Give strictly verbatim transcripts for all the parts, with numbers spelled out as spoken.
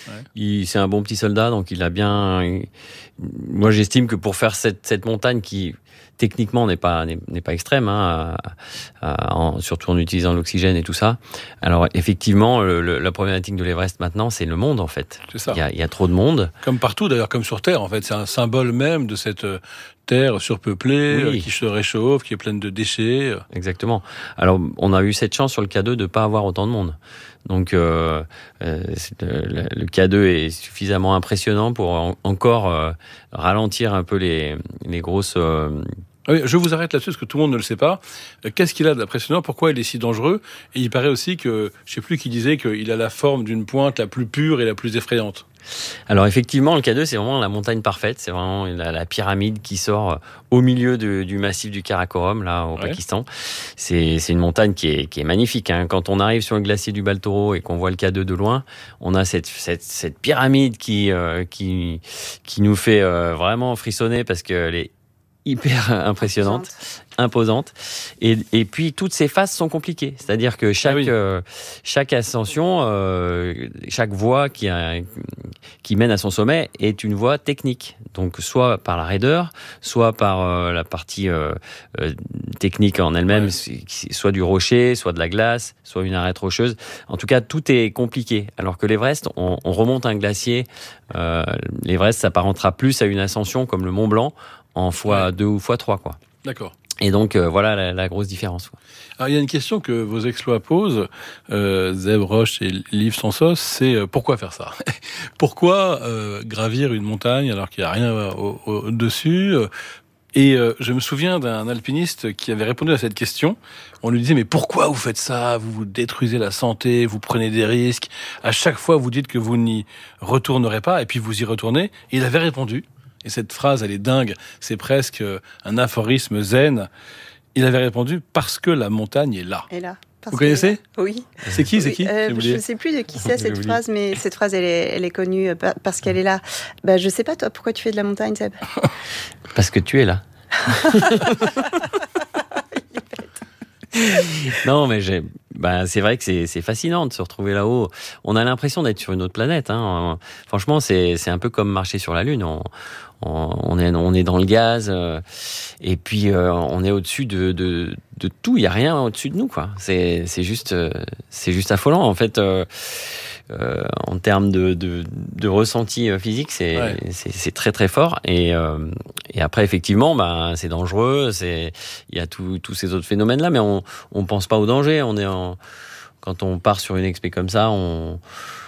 il, c'est un bon petit soldat, donc il a bien... Il, moi, j'estime que pour faire cette, cette montagne qui... techniquement n'est pas n'est, n'est pas extrême, hein, à, à, en, surtout en utilisant l'oxygène et tout ça. Alors effectivement, le, le, la problématique de l'Everest maintenant, c'est le monde en fait. C'est ça. Il y a, il y a trop de monde. Comme partout, d'ailleurs, comme sur Terre, en fait, c'est un symbole même de cette terre surpeuplée, oui. euh, qui se réchauffe, qui est pleine de déchets. Exactement. Alors on a eu cette chance sur le K deux de pas avoir autant de monde. Donc euh, euh, le, le K deux est suffisamment impressionnant pour en, encore euh, ralentir un peu les les grosses euh, Oui, je vous arrête là-dessus parce que tout le monde ne le sait pas. Qu'est-ce qu'il a d'impressionnant ? Pourquoi il est si dangereux ? Et il paraît aussi que, je ne sais plus qui disait qu'il a la forme d'une pointe la plus pure et la plus effrayante. Alors effectivement, le K deux, c'est vraiment la montagne parfaite. C'est vraiment la, la pyramide qui sort au milieu de, du massif du Karakorum, là, au ouais. Pakistan. C'est, c'est une montagne qui est, qui est magnifique, hein. Quand on arrive sur le glacier du Baltoro et qu'on voit le K deux de loin, on a cette, cette, cette pyramide qui, euh, qui, qui nous fait euh, vraiment frissonner parce qu'elle est hyper impressionnante, imposante. Et, et puis, toutes ces phases sont compliquées. C'est-à-dire que chaque, ah oui. euh, chaque ascension, euh, chaque voie qui, a, qui mène à son sommet est une voie technique. Donc, soit par la raideur, soit par euh, la partie euh, euh, technique en elle-même, ouais. soit du rocher, soit de la glace, soit une arête rocheuse. En tout cas, tout est compliqué. Alors que l'Everest, on, on remonte un glacier. Euh, L'Everest s'apparentera plus à une ascension comme le Mont Blanc, en fois deux ouais. ou fois trois, quoi. D'accord. Et donc, euh, voilà la, la grosse différence, quoi. Alors, il y a une question que vos exploits posent, euh, Zeb Roche et Liv Sansos, c'est euh, pourquoi faire ça ? Pourquoi euh, gravir une montagne alors qu'il n'y a rien au, au, au-dessus ? Et euh, je me souviens d'un alpiniste qui avait répondu à cette question. On lui disait, mais pourquoi vous faites ça ? Vous vous détruisez la santé, vous prenez des risques. À chaque fois, vous dites que vous n'y retournerez pas, et puis vous y retournez. Et il avait répondu. Et cette phrase, elle est dingue, c'est presque un aphorisme zen. Il avait répondu « parce que la montagne est là ». Est là. Vous connaissez ? Oui. C'est qui, c'est qui euh, Je ne sais plus de qui c'est cette phrase, mais cette phrase, elle est, elle est connue parce qu'elle est là. Bah, je ne sais pas, toi, pourquoi tu fais de la montagne, Seb ? Parce que tu es là. Non, mais j'ai... Ben, c'est vrai que c'est, c'est fascinant de se retrouver là-haut. On a l'impression d'être sur une autre planète, hein. Franchement, c'est, c'est un peu comme marcher sur la Lune. On, on, on, est, on est dans le gaz, euh, et puis euh, on est au-dessus de, de, de tout. Il n'y a rien au-dessus de nous, quoi. C'est, c'est, juste, euh, c'est juste affolant, en fait. Euh, euh, en termes de, de, de ressenti physique, c'est, ouais. c'est, c'est très très fort. Et, euh, et après, effectivement, ben, c'est dangereux. C'est, il y a tous ces autres phénomènes-là, mais on on pense pas au danger. On est en, quand on part sur une expé comme ça, on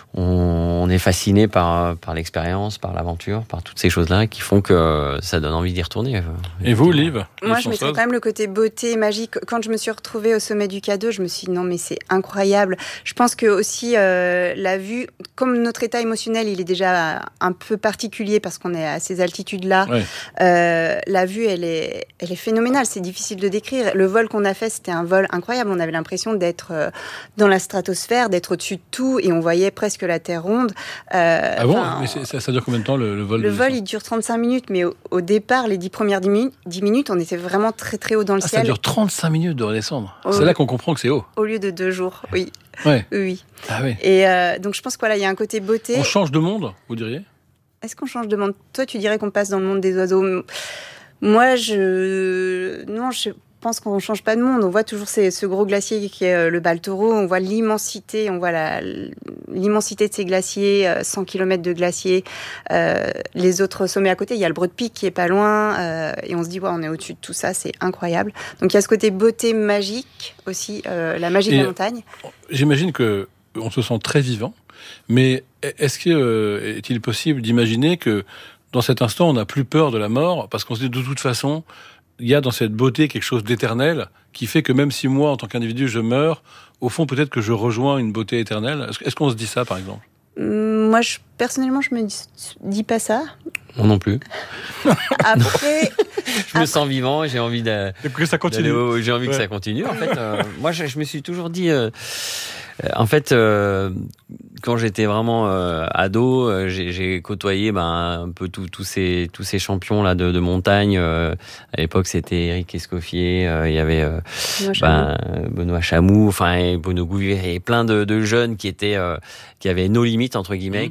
on est fasciné par par l'expérience, par l'aventure, par toutes ces choses-là qui font que ça donne envie d'y retourner. Et vous, Liv ? Moi, je mettrais quand même le côté beauté, magique. Quand je me suis retrouvée au sommet du K deux, je me suis dit non, mais c'est incroyable. Je pense que aussi euh, la vue, comme notre état émotionnel, il est déjà un peu particulier parce qu'on est à ces altitudes-là. Ouais. Euh, la vue, elle est, elle est phénoménale. C'est difficile de décrire. Le vol qu'on a fait, c'était un vol incroyable. On avait l'impression d'être euh, dans la stratosphère, d'être au-dessus de tout, et on voyait presque la Terre ronde. Euh, ah bon ? Mais ça, ça dure combien de temps le, le vol ? Le vol, il dure trente-cinq minutes, mais au, au départ, les dix premières dix minutes, on était vraiment très très haut dans le ah, ciel. Ça dure trente-cinq minutes de redescendre. Au, C'est là qu'on comprend que c'est haut. Au lieu de deux jours, oui. Ouais. Oui. Ah oui. Et euh, donc je pense qu'il voilà, y a un côté beauté. On change de monde, vous diriez ? Est-ce qu'on change de monde ? Toi, tu dirais qu'on passe dans le monde des oiseaux ? Moi, je... Non, je... Je pense qu'on ne change pas de monde. On voit toujours ces, ce gros glacier qui est le Baltoro. On voit l'immensité, on voit la, l'immensité de ces glaciers, cent kilomètres de glaciers. Euh, les autres sommets à côté, il y a le Broad Peak qui est pas loin. Euh, et on se dit, ouais, on est au-dessus de tout ça, c'est incroyable. Donc il y a ce côté beauté magique aussi, euh, la magie et de la montagne. J'imagine qu'on se sent très vivant. Mais est-ce qu'il euh, est-il possible d'imaginer que dans cet instant, on n'a plus peur de la mort parce qu'on se dit de toute façon... Il y a dans cette beauté quelque chose d'éternel qui fait que même si moi, en tant qu'individu, je meurs, au fond, peut-être que je rejoins une beauté éternelle. Est-ce qu'on se dit ça, par exemple ? Moi, je, personnellement, je me dis, dis pas ça. Moi non plus. Après... je me sens vivant et j'ai envie de... Et que ça continue. Au, j'ai envie ouais. que ça continue. En fait, euh, moi, je, je me suis toujours dit... Euh, en fait, euh, quand j'étais vraiment euh, ado, euh, j'ai, j'ai côtoyé ben, un peu tous tout ces, tous ces champions là, de, de montagne. Euh, à l'époque, c'était Éric Escoffier, euh, il y avait euh, Benoît, ben, Chamou. Benoît Chamou, enfin, Bono Gouvier, et plein de, de jeunes qui, étaient, euh, qui avaient nos limites, entre guillemets, mmh.